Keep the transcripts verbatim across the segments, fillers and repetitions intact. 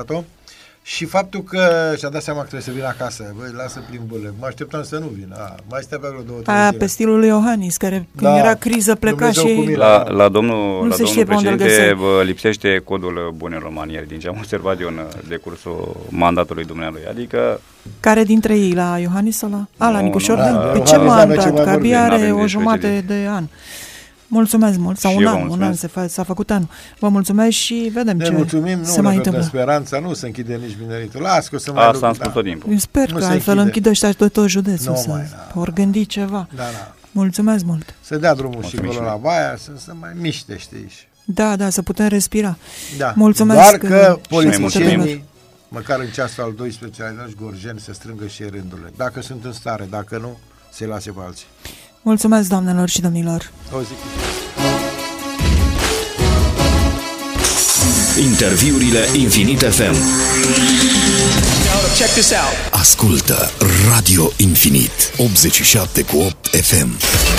Și faptul că și-a dat seama că trebuie să vină acasă, băi, lasă plimburile, mă așteptam să nu vină, a, mai stă pe vreo două, trei Aia zile. pe stilul lui Iohannis, care când Da, era criză pleca și... La, la domnul, la domnul președinte bă, lipsește codul bun în România, din ce am observat eu în decursul mandatului dumnealui, adică... Care dintre ei, la Iohannis sau la... A, la Nu, Nicu nu, Șordan? da, Pe da, ce da, mandat? da, Că abia are n-avem o de jumătate specialitate. de an. Mulțumesc mult, sau Și un eu vă an, un an mulțumesc. se fa- s-a făcut anul. Vă mulțumesc și vedem Ne ce mulțumim, se nu mai ne întâmplă. speranța, nu se închide nici mineritul. Las că o să mai Asta am lucru, spus tot timpul. Eu sper Nu că se altfel închide. închide ăștia tot, tot județul, Nu să mai, da. ori gândi ceva. Da, da. Mulțumesc mult. Să dea drumul Mulțumim și și acolo la noi. baia, să se mai miște, știi. Da, da, să putem respira. Da. Mulțumesc. Doar că și politicienii, ascultătorilor. măcar în ceasul al doisprezecelea, gorjeni, să strângă și ei rândurile. Dacă sunt în stare, dacă nu, se lase pe alții. Mulțumesc, doamnelor și domnilor. O zi. Interviurile Infinit F M. Check this out. Ascultă Radio Infinit optzeci și șapte cu opt F M.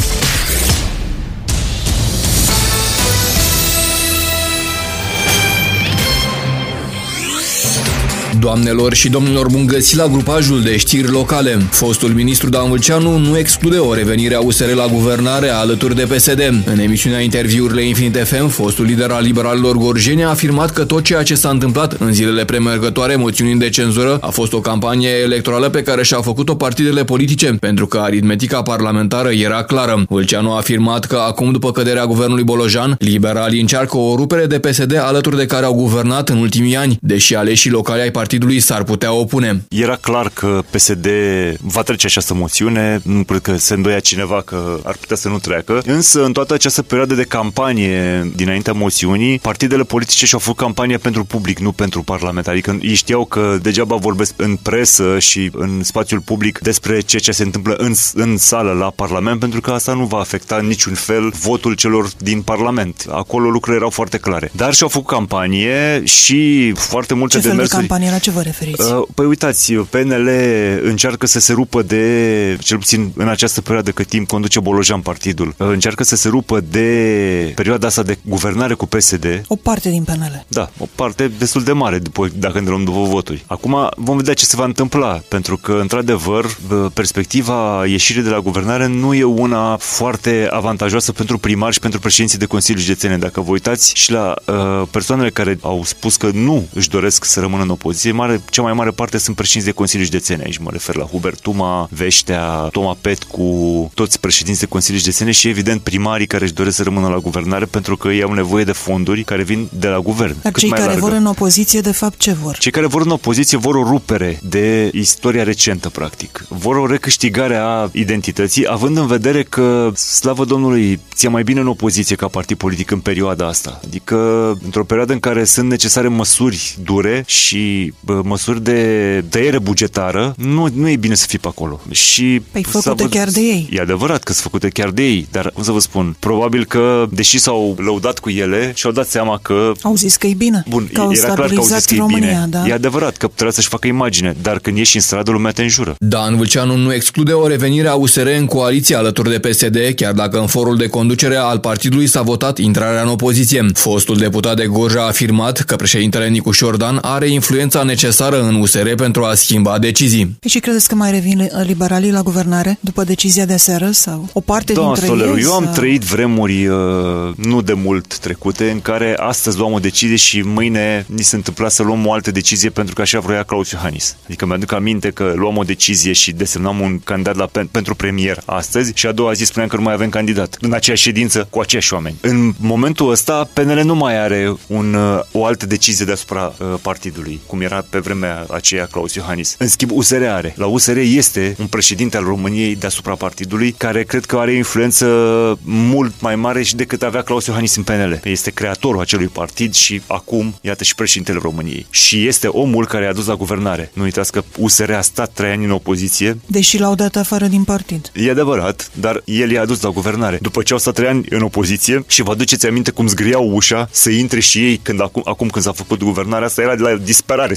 Doamnelor și domnilor, bun găsit la grupajul de știri locale. Fostul ministru Dan Vâlceanu nu exclude o revenire a U S R la guvernare alături de P S D. În emisiunea Interviurile Infinit F M, fostul lider al liberalilor gorjeni a afirmat că tot ceea ce s-a întâmplat în zilele premergătoare moțiunii de cenzură a fost o campanie electorală pe care și-a făcut-o partidele politice, pentru că aritmetica parlamentară era clară. Vâlceanu a afirmat că acum, după căderea guvernului Bolojan, liberalii încearcă o rupere de P S D alături de care au guvernat în ultimii ani, deși aleșii locali ai partidului s-ar putea opune. Era clar că P S D va trece această moțiune, nu cred că se îndoia cineva că ar putea să nu treacă, însă în toată această perioadă de campanie dinaintea moțiunii, partidele politice și-au făcut campanie pentru public, nu pentru parlamentari, adică ei știau că degeaba vorbesc în presă și în spațiul public despre ceea ce se întâmplă în, în sală la Parlament, pentru că asta nu va afecta în niciun fel votul celor din Parlament. Acolo lucrurile erau foarte clare. Dar și-au făcut campanie și foarte multe Ce fel de demersuri... campanie, la ce vă referiți? Uh, Păi uitați, P N L încearcă să se rupă de, cel puțin în această perioadă cât timp conduce Bolojan partidul, uh, încearcă să se rupă de perioada asta de guvernare cu P S D. O parte din P N L. Da, o parte destul de mare, după, dacă ne luăm după voturi. Acum vom vedea ce se va întâmpla, pentru că, într-adevăr, perspectiva ieșirii de la guvernare nu e una foarte avantajoasă pentru primari și pentru președinții de Consiliu Județene. Dacă vă uitați și la uh, persoanele care au spus că nu își doresc să rămână în opoziție, mare, cea mai mare parte sunt președinți de Consiliu Județene. Aici mă refer la Hubert Tuma, Veștea, Toma Petcu, toți președinți de Consiliu Județene și, evident, primarii care își doresc să rămână la guvernare pentru că ei au nevoie de fonduri care vin de la guvern. Dar cei care largă. vor în opoziție, de fapt, ce vor? Cei care vor în opoziție vor o rupere de istoria recentă, practic. Vor o recâștigare a identității, având în vedere că, slavă Domnului, ți-e mai bine în opoziție ca partid politic în perioada asta. Adică, într-o perioadă în care sunt necesare măsuri dure și bă, măsuri de tăiere bugetară, nu, nu e bine să fii pe acolo. Și păi făcute chiar de ei. E adevărat că sunt făcute chiar de ei, dar, cum să vă spun, probabil că, deși s-au lăudat cu ele, și-au dat seama că... Au zis că e bine. Bun, că au era clar că au zis că România, e bine. Da. E adevărat că trebuie să-și facă imagine, dar când ieși în stradă, lumea te înjură. Dan Vâlceanu nu exclude o revenire a U S R în coaliție alături de P S D, chiar dacă în forul de conducere al partidului s-a votat intrarea în opoziție. Fostul deputat de Gorj a afirmat că președintele Nicu Șordan are influența necesară în U S R pentru a schimba decizii. Și credeți că mai revin liberalii la guvernare după decizia de seară sau o parte da, dintre Stoleru, ei? eu am sau... trăit vremuri uh, nu de mult trecute în care astăzi luam o decizie și mâine ni se întâmpla să luăm o altă decizie pentru că așa vroia Claus Iohannis. Adică mi-aduc aminte că luam o decizie și desemnam un candidat la pen- pentru premier astăzi și a doua zi spuneam că nu mai avem candidat în aceeași ședință cu aceiași oameni. În momentul ăsta P N L nu mai are un, uh, o altă decizie deasupra uh, partidului, cum era pe vremea aceea Claus Iohannis. În schimb, U S R are. La U S R este un președinte al României deasupra partidului care cred că are o influență mult mai mare și decât avea Claus Iohannis în P N L. Este creatorul acelui partid și acum, iată, și președintele României. Și este omul care a dus la guvernare. Nu uitați că U S R a stat trei ani în opoziție. Deși l-au dat afară din partid. E adevărat, dar el i-a adus la guvernare. După ce au stat trei ani în opoziție și vă aduceți aminte cum zgriau ușa să intre și ei când acum, acum când s-a făcut guvernarea, asta era de la disperare.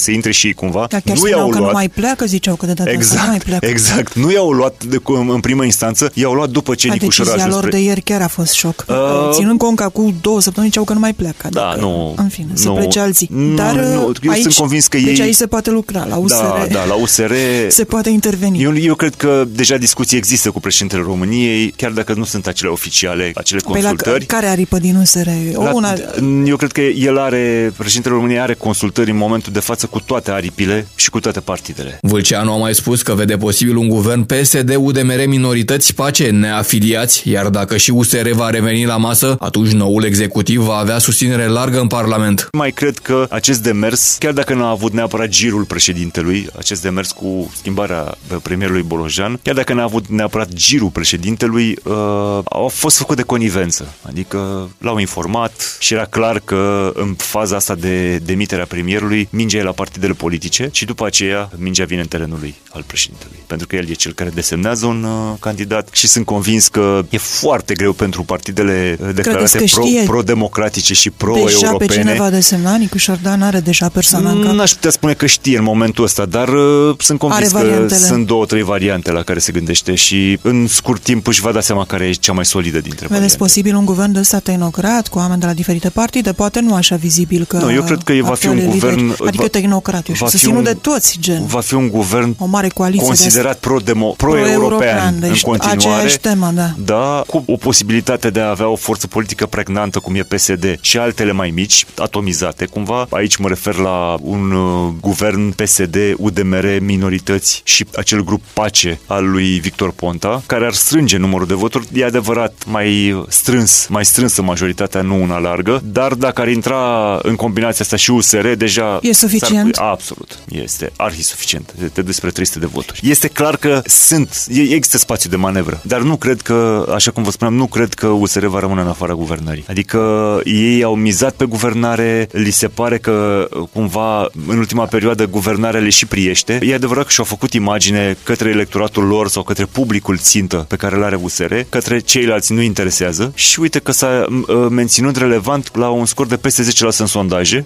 să intre și ei cumva. Dar chiar nu spuneau i-au că luat. nu mai pleacă, ziceau că de data exact, asta nu mai pleacă. Exact, nu i-au luat de, în primă instanță, i-au luat după ce Nicu Șor a decizia ajuns lor pre... de ieri chiar a fost șoc. Uh, Ținând cont că acum două săptămâni ziceau că nu mai pleacă. Da, adică, nu. În fine, să nu, plece alții. Nu, Dar nu, eu aici, sunt convins că deci ei... aici se poate lucra, la U S R. Da, da, la U S R... Se poate interveni. Eu, eu cred că deja discuții există cu președintele României, chiar dacă nu sunt acele oficiale, acele consultări. Păi la care aripă din U S R? La, Una... Eu cred că el are, președintele României are consultări în momentul de față cu toate aripile și cu toate partidele. Vâlceanu a mai spus că vede posibil un guvern P S D U D M R minorități pace neafiliați, iar dacă și U S R va reveni la masă, atunci noul executiv va avea susținere largă în Parlament. Mai cred că acest demers, chiar dacă nu a avut neapărat girul președintelui, acest demers cu schimbarea premierului Bolojan, chiar dacă n-a avut neapărat girul președintelui, uh, a fost făcut de conivență. Adică l-au informat și era clar că în faza asta de demiterea premierului, mingea e la partidele politice și după aceea mingea vine în terenul lui al președintelui. Pentru că el e cel care desemnează un uh, candidat și sunt convins că e foarte greu pentru partidele declarate pro, pro-democratice și pro-europene. Deja pe cine va desemna? Nicu Șordan are deja persoana în cap? N-aș putea spune că știe în momentul ăsta, dar uh, sunt convins că sunt două, trei variante la care se gândește și în scurt timp își va da seama care e cea mai solidă dintre Vedeți variante. posibil un guvern de ăsta tehnocrat, cu oameni de la diferite partide, poate nu așa vizibil că... Nu, eu cred că va fi un lideri, guvern... Adică va, tehnocrat, eu știu, susținut de toți, gen. Va fi un guvern o mare coaliție considerat pro-demo, pro-european deci în continuare. Tema, da. Da, cu o posibilitate de a avea o forță politică pregnantă, cum e P S D, și altele mai mici, atomizate cumva. Aici mă refer la un uh, guvern P S D, U D M R, minorități și acel grup Pace al lui Victor Ponta, care ar strânge numărul de voturi. E adevărat, mai strâns, mai strânsă majoritatea, nu una largă, dar dacă ar intra în combinația asta și U S R, deja... E suficient? Absolut. Este arhi suficient. Te duci spre trei sute de voturi. Este clar că sunt, există spațiu de manevră, dar nu cred că, așa cum vă spuneam, nu cred că U S R va rămâne în afara guvernării. Adică ei au mizat pe guvernare, li se pare că cumva în ultima perioadă guvernarea le și priește. E adevărat că și-au făcut imagine către electoratul lor sau către publicul țintă pe care îl are U S R, către ceilalți nu interesează și uite că s-a menținut relevant la un scor de peste zece la sută în sondaje.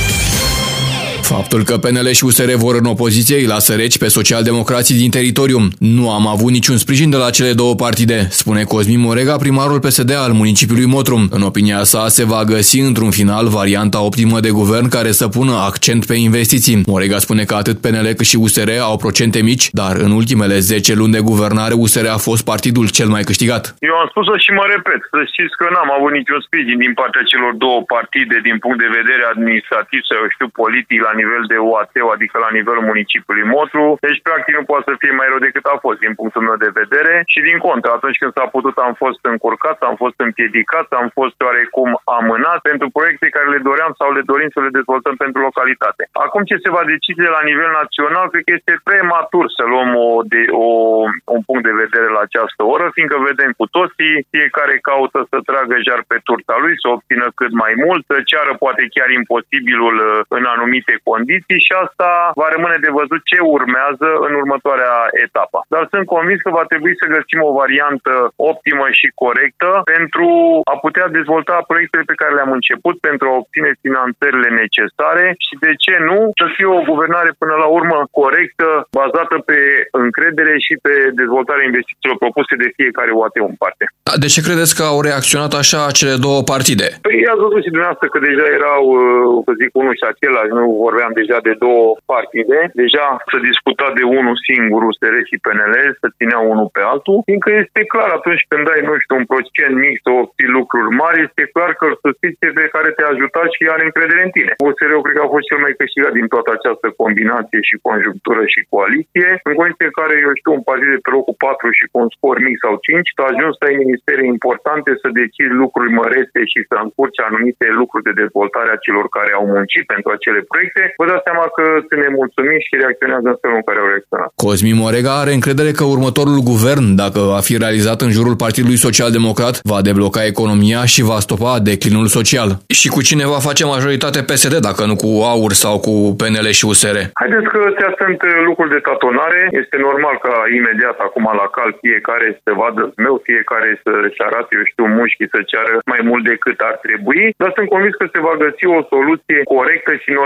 Faptul că P N L și U S R vor în opoziție îi lasă reci pe socialdemocrații din teritoriu. Nu am avut niciun sprijin de la cele două partide, spune Cosmin Morega, primarul P S D al municipiului Motru. În opinia sa, se va găsi într-un final varianta optimă de guvern care să pună accent pe investiții. Morega spune că atât P N L cât și U S R au procente mici, dar în ultimele zece luni de guvernare U S R a fost partidul cel mai câștigat. Eu am spus-o și mă repet, să știți că n-am avut niciun sprijin din partea celor două partide din punct de vedere administrativ sau eu știu politic la nivel de U A T, adică la nivelul municipiului Motru. Deci practic nu poate să fie mai rău decât a fost din punctul meu de vedere și din contră, atunci când s-a putut am fost încurcat, am fost împiedicat, am fost oarecum amânat pentru proiecte care le doream sau le dorim să le dezvoltăm pentru localitate. Acum ce se va decide la nivel național, cred că este prematur să luăm o, de, o, un punct de vedere la această oră, fiindcă vedem cu toții, fiecare caută să tragă jar pe turta lui, să obțină cât mai mult, să ceară poate chiar imposibilul în anumite condiții și asta va rămâne de văzut ce urmează în următoarea etapă. Dar sunt convins că va trebui să găsim o variantă optimă și corectă pentru a putea dezvolta proiectele pe care le-am început, pentru a obține finanțările necesare și de ce nu să fie o guvernare până la urmă corectă, bazată pe încredere și pe dezvoltarea investițiilor propuse de fiecare U A T în parte. De ce credeți că au reacționat așa cele două partide? Păi ați văzut și dumneavoastră că deja erau, să zic, unul și același, nu vorbeam deja de două partide, deja se discuta de unul singur, U S R și P N L, să țineau unul pe altul, fiindcă este clar atunci când ai, nu știu, un procent mic să obții lucruri mari, este clar că îl susții pe care te-a ajutat și are încredere în tine. U S R-ul cred că a fost cel mai câștigat din toată această combinație și conjunctură și coaliție, în condiție în care, eu știu, un partid de pe locul patru și cu un scor mic sau cinci, să ajungi să ai ministere importante, să decizi lucruri mărețe și să încurci anumite lucruri de dezvoltare a celor care au muncit pentru acele proiecte, vă dați seama că sunt nemulțumiți și reacționează în felul în care au reacționat. Cosmin Morega are încredere că următorul guvern, dacă va fi realizat în jurul Partidului Social-Democrat, va debloca economia și va stopa declinul social. Și cu cine va face majoritate P S D, dacă nu cu AUR sau cu P N L și U S R? Haideți că astea sunt lucruri de tatonare. Este normal ca imediat acum la cal fiecare să vadă meu, fiecare să-și arate, eu știu, mușchii, să ceară mai mult decât ar trebui, dar sunt convins că se va găsi o soluție corectă și normală.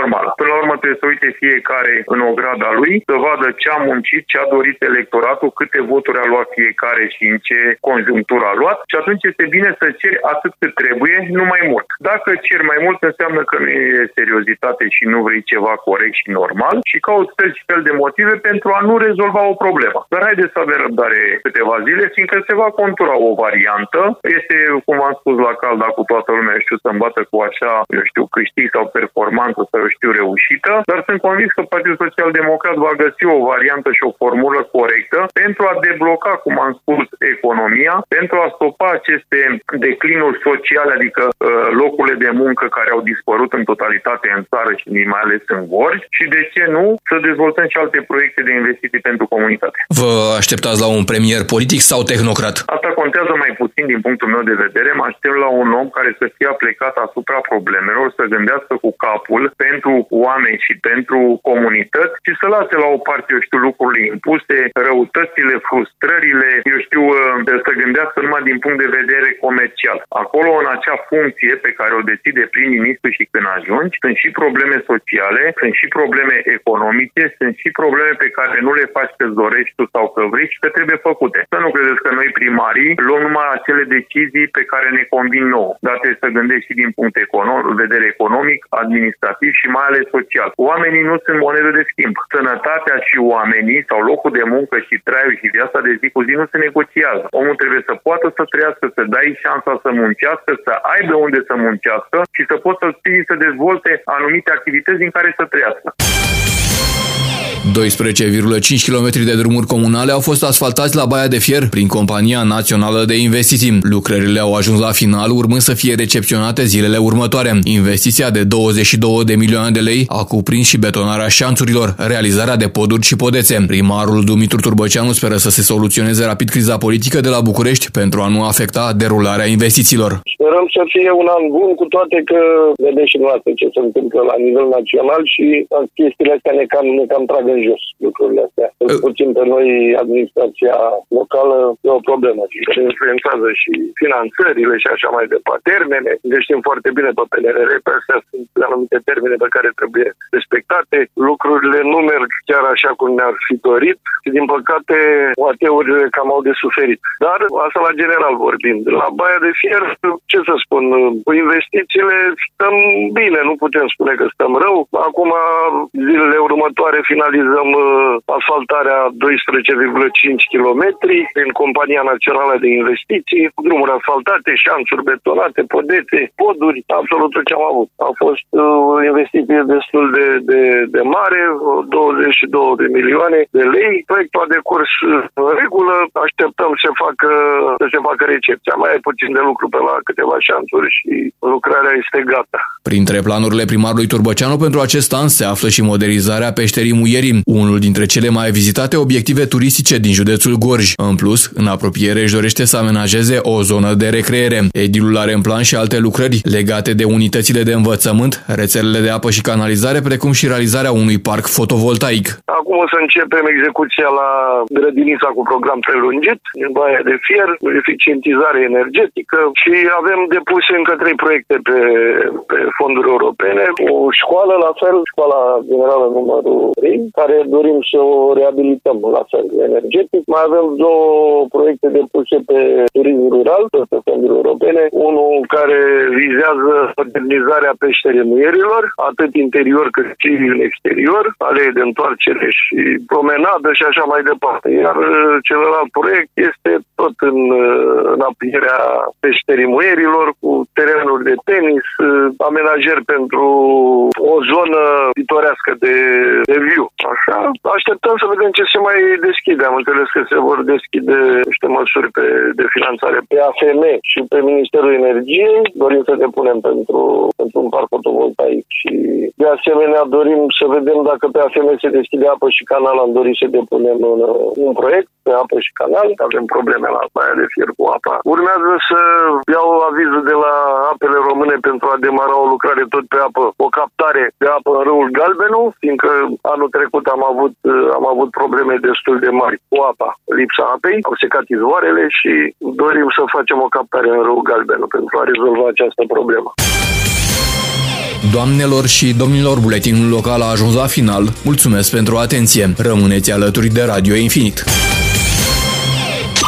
până la urmă trebuie să uite fiecare în ograda lui, să vadă ce a muncit, ce a dorit electoratul, câte voturi a luat fiecare și în ce conjunctură a luat și atunci este bine să ceri atât cât trebuie, nu mai mult. Dacă ceri mai mult, înseamnă că nu e seriozitate și nu vrei ceva corect și normal și cauți fel și fel de motive pentru a nu rezolva o problemă. Dar haideți să avem răbdare câteva zile, fiindcă se va contura o variantă. Este, cum am spus, la calda cu toată lumea, știu, să îmbată cu așa, eu știu, câștig sau performanță sau eu știu, reușită, dar sunt convins că Partidul Social Democrat va găsi o variantă și o formulă corectă pentru a debloca, cum am spus, economia, pentru a stopa aceste declinuri sociale, adică locurile de muncă care au dispărut în totalitate în țară și mai ales în Gorj și, de ce nu, să dezvoltăm și alte proiecte de investiții pentru comunitate. Vă așteptați la un premier politic sau tehnocrat? Asta contează mai puțin din punctul meu de vedere. Mă aștept la un om care să fie aplicat asupra problemelor, să gândească cu capul pentru oameni și pentru comunități și să lase la o parte, eu știu, lucrurile impuse, răutățile, frustrările, eu știu, să gândească numai din punct de vedere comercial. Acolo, în acea funcție pe care o deține prim-ministru și când ajungi, sunt și probleme sociale, sunt și probleme economice, sunt și probleme pe care nu le faci că-ți dorești tu sau că vrei și că trebuie făcute. Să nu credeți că noi primarii luăm numai acele decizii pe care ne convin nouă, dar trebuie să gândești și din punct economic, vedere economic, administrativ și mai ales social. Oamenii nu sunt monedă de schimb. Sănătatea și oamenii sau locul de muncă și traiul și viața de zi cu zi nu se negociază. Omul trebuie să poată să trăiască, să dai șansa să muncească, să aibă unde să muncească și să poți să-l spui să dezvolte anumite activități din care să trăiască. doisprezece virgulă cinci kilometri de drumuri comunale au fost asfaltați la Baia de Fier prin Compania Națională de Investiții. Lucrările au ajuns la final, urmând să fie recepționate zilele următoare. Investiția de douăzeci și două de milioane de lei a cuprins și betonarea șanțurilor, realizarea de poduri și podețe. Primarul Dumitru Turbăceanu speră să se soluționeze rapid criza politică de la București pentru a nu afecta derularea investițiilor. Sperăm să fie un an bun, cu toate că vedeți și dumneavoastră ce se întâmplă la nivel național și chestiile astea ne cam, ne cam trag în jos lucrurile astea. Uh. Puțin pe noi, administrația locală, e o problemă. Care influențează și finanțările și așa mai departe. Termene, le știm foarte bine pe P N R R, pe astea sunt anumite termene pe care trebuie respectate. Lucrurile nu merg chiar așa cum ne-ar fi dorit și, din păcate, O A T-urile cam au de suferit. Dar asta la general vorbind. La Baia de Fier, ce să spun, cu investițiile stăm bine, nu putem spune că stăm rău. Acum, zilele următoare, finalizăm asfaltarea doisprezece virgulă cinci kilometri prin Compania Națională de Investiții, drumuri asfaltate, șanțuri betonate, podețe, poduri, absolut tot ce am avut. A fost o investiție destul de, de, de mare, douăzeci și două de milioane de lei. Proiectul a decurs în regulă, așteptăm să, facă, să se facă recepția. Mai e puțin de lucru pe la câteva șanțuri și lucrarea este gata. Printre planurile primarului Turbăceanu pentru acest an se află și modernizarea peșterii Muierii, unul dintre cele mai vizitate obiective turistice din județul Gorj. În plus, în apropiere își dorește să amenajeze o zonă de recreere. Edilul are în plan și alte lucrări legate de unitățile de învățământ, rețelele de apă și canalizare, precum și realizarea unui parc fotovoltaic. Acum o să începem execuția la grădinița cu program prelungit, în Baia de Fier, eficientizare energetică și avem depuse încă trei proiecte pe, pe fonduri europene. O școală, la fel, școala generală numărul trei, care dorim să o reabilităm la fel energetic. Mai avem două proiecte depuse pe turism rural, pe fonduri europene. Unul care vizează modernizarea peșterii Muierilor, atât interior cât și în exterior, alee de întoarcere și promenadă și așa mai departe. Iar celălalt proiect este tot în, în apropierea peșterii Muierilor, cu terenuri de tenis, amenajări pentru o zonă pitorească de, de viu. Așa, așteptăm să vedem ce se mai deschide. Am înțeles că se vor deschide niște măsuri pe, de finanțare pe A F M și pe Ministerul Energiei. Dorim să depunem pentru, pentru un parc fotovoltaic și de asemenea dorim să vedem dacă pe A F M se deschide apă și canal. Am dorit să depunem un, un proiect pe apă și canal. Avem probleme la Baia de Fier cu apa. Urmează să iau avizul de la Apele Române pentru a demara o lucrare tot pe apă, o captare de apă în râul Galbenu, fiindcă anul trecut am avut, am avut probleme destul de mari cu apa, lipsa apei, au secat izvoarele și dorim să facem o captare în râul Galbenu pentru a rezolva această problemă. Doamnelor și domnilor, buletinul local a ajuns la final. Mulțumesc pentru atenție. Rămâneți alături de Radio Infinit.